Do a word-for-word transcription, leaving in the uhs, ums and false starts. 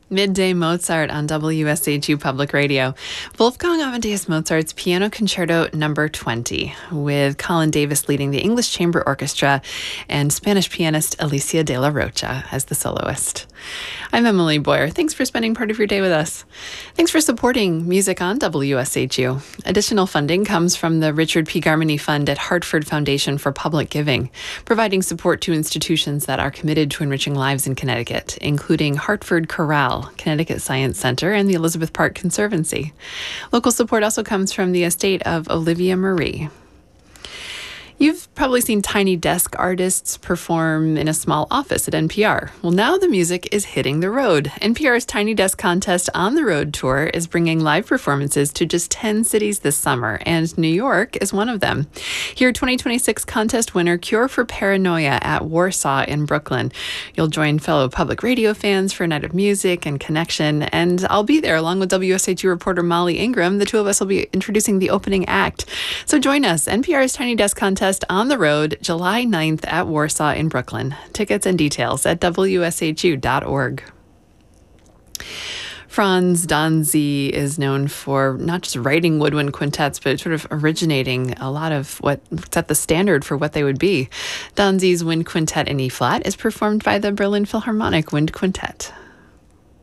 Midday Mozart on W S H U Public Radio. Wolfgang Amadeus Mozart's Piano Concerto Number twenty, with Colin Davis leading the English Chamber Orchestra and Spanish pianist Alicia de la Rocha as the soloist. I'm Emily Boyer. Thanks for spending part of your day with us. Thanks for supporting music on W S H U. Additional funding comes from the Richard P. Garmany Fund at Hartford Foundation for Public Giving, providing support to institutions that are committed to enriching lives in Connecticut, including Hartford Chorale, Connecticut Science Center, and the Elizabeth Park Conservancy. Local support also comes from the estate of Olivia Marie. You've probably seen tiny desk artists perform in a small office at N P R. Well, now the music is hitting the road. N P R's Tiny Desk Contest on the Road tour is bringing live performances to just ten cities this summer, and New York is one of them. Hear twenty twenty-six contest winner Cure for Paranoia at Warsaw in Brooklyn. You'll join fellow public radio fans for a night of music and connection, and I'll be there along with W S H U reporter Molly Ingram. The two of us will be introducing the opening act. So join us, N P R's Tiny Desk Contest on the Road, July ninth at Warsaw in Brooklyn. Tickets and details at W S H U dot org. Franz Danzy is known for not just writing woodwind quintets, but sort of originating a lot of what set the standard for what they would be. Danzy's Wind Quintet in E-flat is performed by the Berlin Philharmonic Wind Quintet.